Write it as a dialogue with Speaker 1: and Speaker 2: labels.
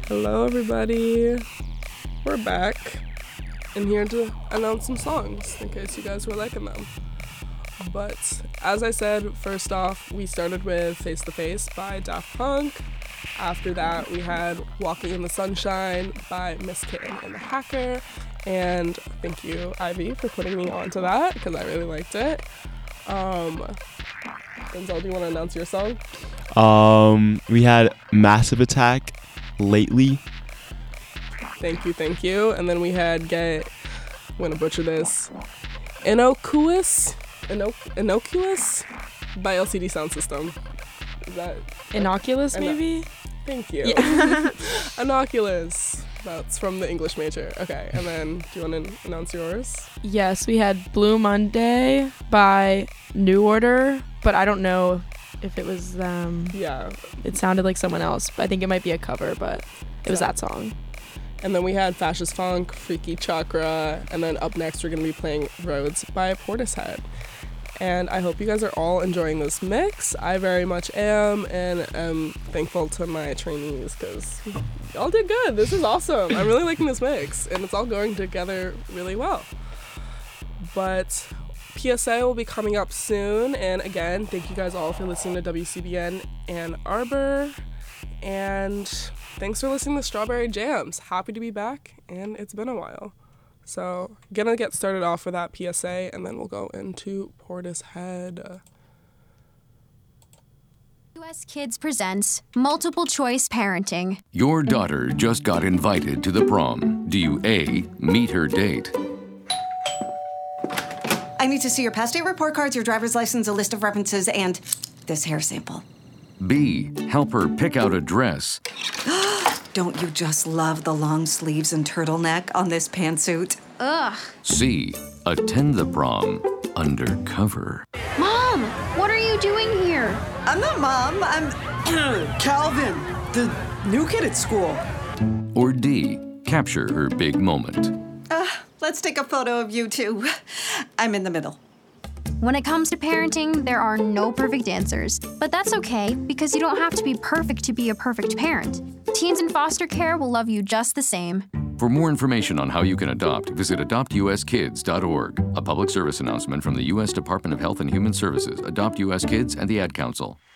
Speaker 1: Hello, everybody. We're back and here to announce some songs in case you guys were liking them. But as I said, first off, we started with Face to Face by Daft Punk. After that, we had Walking in the Sunshine by Miss Kitten and the Hacker. And thank you, Ivy, for putting me onto that because I really liked it. Denzel, do you want to announce your song?
Speaker 2: We had Massive Attack, Lately.
Speaker 1: Thank you. And then we had I'm gonna butcher this, Innocuous by LCD Sound System. Is that
Speaker 3: Innocuous, maybe?
Speaker 1: Thank you.
Speaker 3: Yeah.
Speaker 1: Innocuous. That's from the English major. Okay, and then do you want to announce yours?
Speaker 3: Yes, we had Blue Monday by New Order, but I don't know if it was them.
Speaker 1: Yeah.
Speaker 3: It sounded like someone else. I think it might be a cover, but it was that song.
Speaker 1: And then we had Fascist Funk, Freaky Chakra, and then up next we're going to be playing Roads by Portishead. And I hope you guys are all enjoying this mix. I very much am, and I'm thankful to my trainees because y'all did good. This is awesome. I'm really liking this mix, and it's all going together really well. But PSA will be coming up soon, and again, thank you guys all for listening to WCBN Ann Arbor, and thanks for listening to Strawberry Jams. Happy to be back, and it's been a while. So, gonna get started off with that PSA, and then we'll go into Portishead.
Speaker 4: US Kids presents Multiple Choice Parenting.
Speaker 5: Your daughter just got invited to the prom. Do you A, meet her date?
Speaker 6: I need to see your past date report cards, your driver's license, a list of references, and this hair sample.
Speaker 5: B, help her pick out a dress?
Speaker 6: Don't you just love the long sleeves and turtleneck on this pantsuit?
Speaker 4: Ugh.
Speaker 5: C, attend the prom undercover.
Speaker 4: Mom, what are you doing here?
Speaker 6: I'm not Mom, I'm Calvin, the new kid at school.
Speaker 5: Or D, capture her big moment.
Speaker 6: Let's take a photo of you two. I'm in the middle.
Speaker 4: When it comes to parenting, there are no perfect answers. But that's okay, because you don't have to be perfect to be a perfect parent. Teens in foster care will love you just the same.
Speaker 5: For more information on how you can adopt, visit adoptuskids.org. A public service announcement from the U.S. Department of Health and Human Services, Adopt U.S. Kids, and the Ad Council.